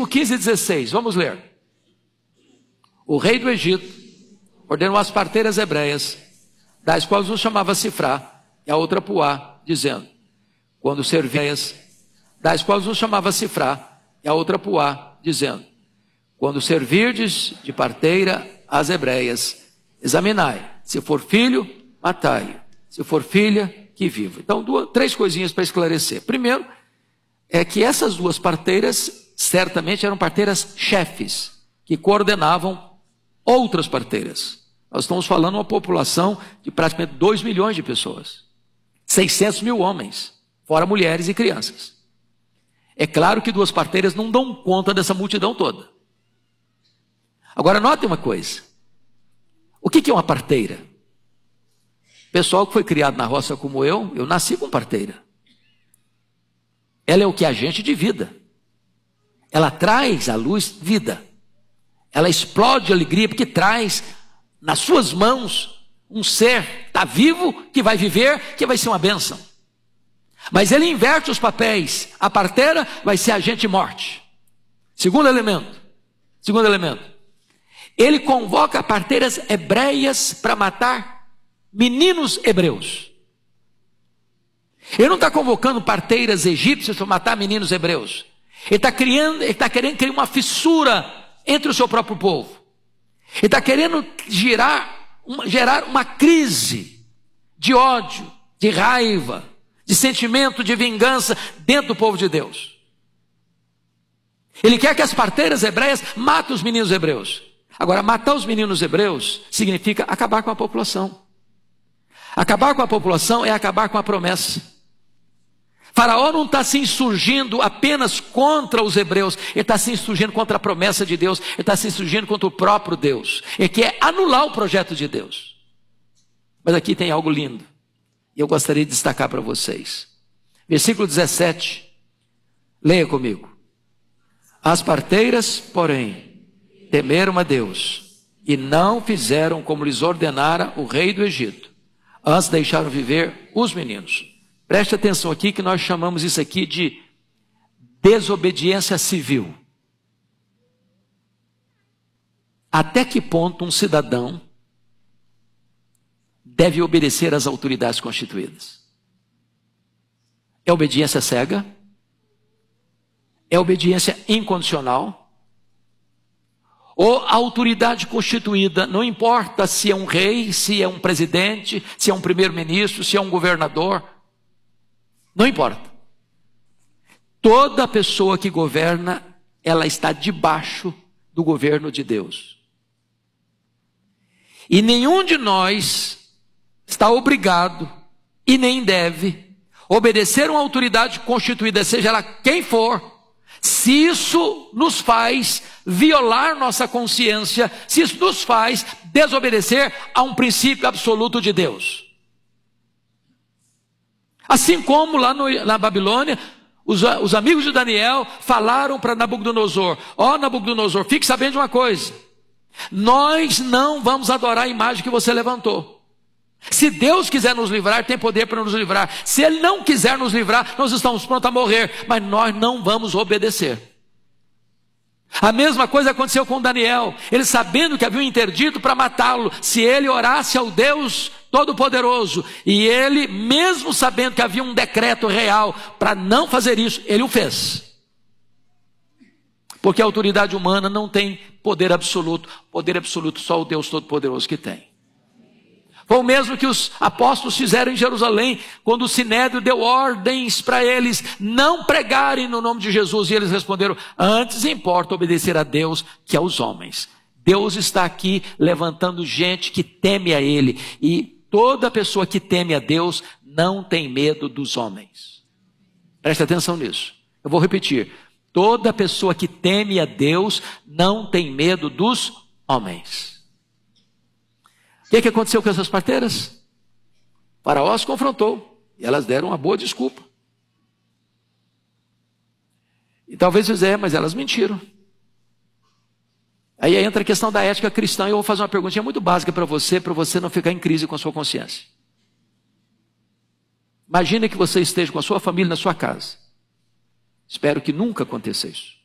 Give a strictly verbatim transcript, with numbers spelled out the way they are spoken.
Versículo quinze e dezesseis, vamos ler. O rei do Egito ordenou às parteiras hebreias, das quais um chamava Sifrá e a outra Puá, dizendo: quando servias, das quais um chamava Sifrá e a outra Puá, dizendo: quando servirdes de parteira às hebreias, examinai, se for filho, matai-o, se for filha, que viva. Então, duas, três coisinhas para esclarecer. Primeiro, é que essas duas parteiras certamente eram parteiras chefes, que coordenavam outras parteiras. Nós estamos falando de uma população de praticamente dois milhões de pessoas. seiscentos mil homens, fora mulheres e crianças. É claro que duas parteiras não dão conta dessa multidão toda. Agora, notem uma coisa. O que é uma parteira? Pessoal que foi criado na roça como eu, eu nasci com parteira. Ela é o que? Agente de vida. Ela traz à luz vida. Ela explode de alegria porque traz nas suas mãos um ser que está vivo, que vai viver, que vai ser uma bênção. Mas ele inverte os papéis. A parteira vai ser agente de morte. Segundo elemento. Segundo elemento. Ele convoca parteiras hebreias para matar meninos hebreus. Ele não está convocando parteiras egípcias para matar meninos hebreus. Ele está criando, ele está querendo criar uma fissura entre o seu próprio povo. Ele está querendo gerar uma, gerar uma crise de ódio, de raiva, de sentimento de vingança dentro do povo de Deus. Ele quer que as parteiras hebreias matem os meninos hebreus. Agora, matar os meninos hebreus significa acabar com a população. Acabar com a população é acabar com a promessa. Faraó não está se insurgindo apenas contra os hebreus, ele está se insurgindo contra a promessa de Deus, ele está se insurgindo contra o próprio Deus. Ele quer anular o projeto de Deus. Mas aqui tem algo lindo, e eu gostaria de destacar para vocês. Versículo dezessete, leia comigo. As parteiras, porém, temeram a Deus, e não fizeram como lhes ordenara o rei do Egito. Antes deixaram viver os meninos. Preste atenção aqui que nós chamamos isso aqui de desobediência civil. Até que ponto um cidadão deve obedecer às autoridades constituídas? É obediência cega? É obediência incondicional? Ou a autoridade constituída, não importa se é um rei, se é um presidente, se é um primeiro-ministro, se é um governador, não importa. Toda pessoa que governa, ela está debaixo do governo de Deus. E nenhum de nós está obrigado e nem deve obedecer uma autoridade constituída, seja ela quem for, se isso nos faz violar nossa consciência, se isso nos faz desobedecer a um princípio absoluto de Deus. Assim como lá no, na Babilônia, os, os amigos de Daniel falaram para Nabucodonosor: ó Nabucodonosor, fique sabendo de uma coisa, nós não vamos adorar a imagem que você levantou. Se Deus quiser nos livrar, tem poder para nos livrar. Se Ele não quiser nos livrar, nós estamos prontos a morrer, mas nós não vamos obedecer. A mesma coisa aconteceu com Daniel. Ele, sabendo que havia um interdito para matá-lo, se ele orasse ao Deus Todo-Poderoso, e ele, mesmo sabendo que havia um decreto real para não fazer isso, ele o fez. Porque a autoridade humana não tem poder absoluto. Poder absoluto só o Deus Todo-Poderoso que tem. Foi o mesmo que os apóstolos fizeram em Jerusalém, quando o Sinédrio deu ordens para eles não pregarem no nome de Jesus, e eles responderam: antes importa obedecer a Deus que aos homens. Deus está aqui levantando gente que teme a Ele, e toda pessoa que teme a Deus não tem medo dos homens. Preste atenção nisso. Eu vou repetir: toda pessoa que teme a Deus não tem medo dos homens. O que, que aconteceu com essas parteiras? Faraó as confrontou, e elas deram uma boa desculpa. E talvez fizer, mas elas mentiram. Aí entra a questão da ética cristã, e eu vou fazer uma perguntinha muito básica para você, para você não ficar em crise com a sua consciência. Imagine que você esteja com a sua família na sua casa. Espero que nunca aconteça isso.